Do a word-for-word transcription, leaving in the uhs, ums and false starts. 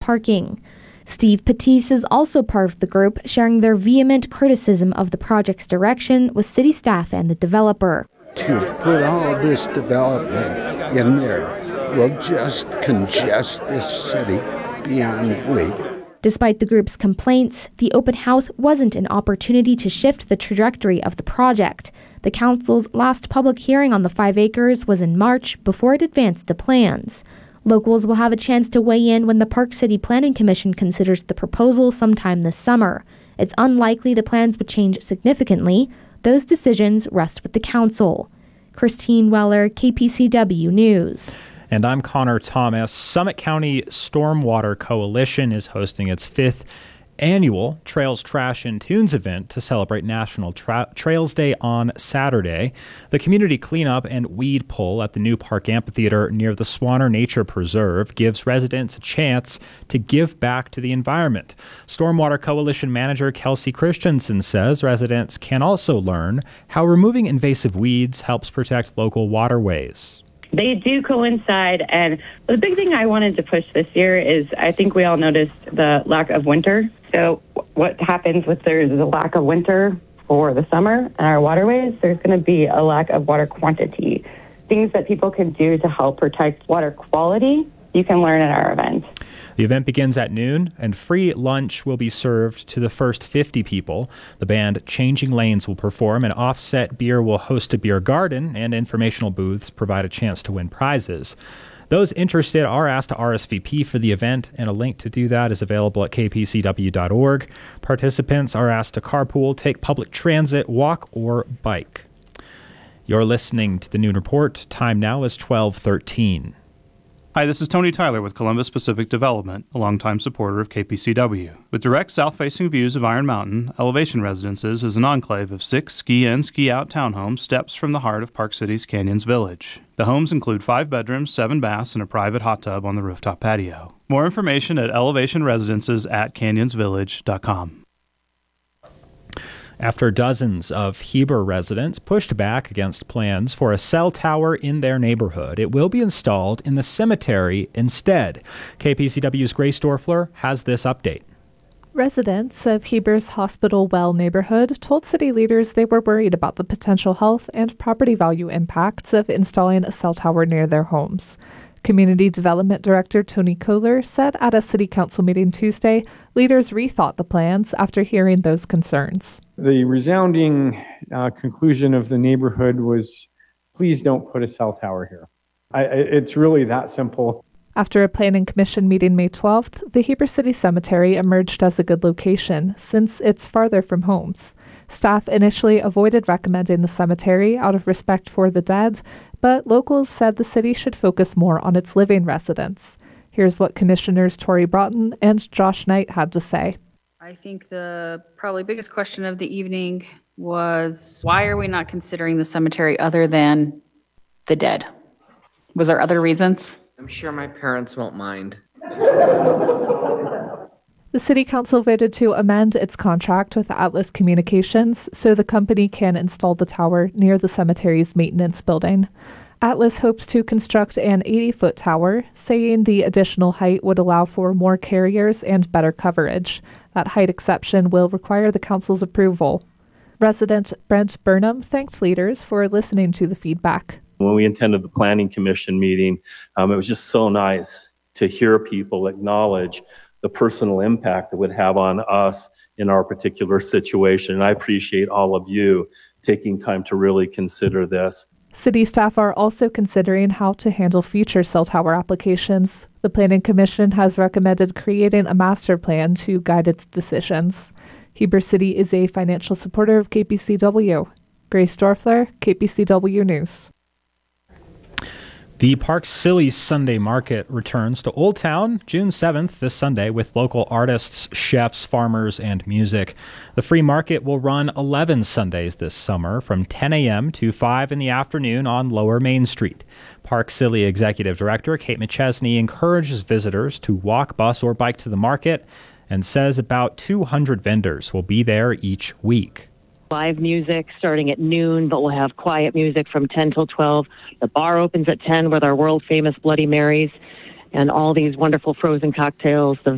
parking. Steve Patisse is also part of the group, sharing their vehement criticism of the project's direction with city staff and the developer. To put all this development in there will just congest this city beyond belief. Despite the group's complaints, the open house wasn't an opportunity to shift the trajectory of the project. The council's last public hearing on the five acres was in March before it advanced the plans. Locals will have a chance to weigh in when the Park City Planning Commission considers the proposal sometime this summer. It's unlikely the plans would change significantly. Those decisions rest with the council. Christine Weller, K P C W News. And I'm Connor Thomas. Summit County Stormwater Coalition is hosting its fifth annual Trails, Trash, and Tunes event to celebrate National Tra- Trails Day on Saturday. The community cleanup and weed pull at the New Park Amphitheater near the Swanner Nature Preserve gives residents a chance to give back to the environment. Stormwater Coalition Manager Kelsey Christensen says residents can also learn how removing invasive weeds helps protect local waterways. They do coincide, and the big thing I wanted to push this year is I think we all noticed the lack of winter. So what happens with there's a lack of winter for the summer in our waterways, there's going to be a lack of water quantity. Things that people can do to help protect water quality, you can learn at our event. The event begins at noon, and free lunch will be served to the first fifty people. The band Changing Lanes will perform, and Offset Beer will host a beer garden, and informational booths provide a chance to win prizes. Those interested are asked to R S V P for the event, and a link to do that is available at k p c w dot org. Participants are asked to carpool, take public transit, walk, or bike. You're listening to the Noon Report. Time now is twelve thirteen. Hi, this is Tony Tyler with Columbus Pacific Development, a longtime supporter of K P C W. With direct south-facing views of Iron Mountain, Elevation Residences is an enclave of six ski-in, ski-out townhomes steps from the heart of Park City's Canyons Village. The homes include five bedrooms, seven baths, and a private hot tub on the rooftop patio. More information at elevation residences at canyons village dot com. After dozens of Heber residents pushed back against plans for a cell tower in their neighborhood, it will be installed in the cemetery instead. K P C W's Grace Dorfler has this update. Residents of Heber's Hospital Well neighborhood told city leaders they were worried about the potential health and property value impacts of installing a cell tower near their homes. Community Development Director Tony Kohler said at a city council meeting Tuesday, leaders rethought the plans after hearing those concerns. The resounding uh, conclusion of the neighborhood was, please don't put a cell tower here. I, it's really that simple. After a planning commission meeting May twelfth, the Heber City Cemetery emerged as a good location since it's farther from homes. Staff initially avoided recommending the cemetery out of respect for the dead, but locals said the city should focus more on its living residents. Here's what Commissioners Tory Broughton and Josh Knight had to say. I think the probably biggest question of the evening was, why are we not considering the cemetery other than the dead? Was there other reasons? I'm sure my parents won't mind. The City Council voted to amend its contract with Atlas Communications so the company can install the tower near the cemetery's maintenance building. Atlas hopes to construct an eighty-foot tower, saying the additional height would allow for more carriers and better coverage. That height exception will require the council's approval. Resident Brent Burnham thanked leaders for listening to the feedback. When we attended the Planning Commission meeting, um, it was just so nice to hear people acknowledge the personal impact it would have on us in our particular situation. And I appreciate all of you taking time to really consider this. City staff are also considering how to handle future cell tower applications. The Planning Commission has recommended creating a master plan to guide its decisions. Heber City is a financial supporter of K P C W. Grace Dorfler, K P C W News. The Park Silly Sunday Market returns to Old Town June seventh this Sunday with local artists, chefs, farmers, and music. The free market will run eleven Sundays this summer from ten a.m. to five in the afternoon on Lower Main Street. Park Silly Executive Director Kate McChesney encourages visitors to walk, bus, or bike to the market and says about two hundred vendors will be there each week. Live music starting at noon, but we'll have quiet music from ten till twelve. The bar opens at ten with our world-famous Bloody Marys and all these wonderful frozen cocktails. The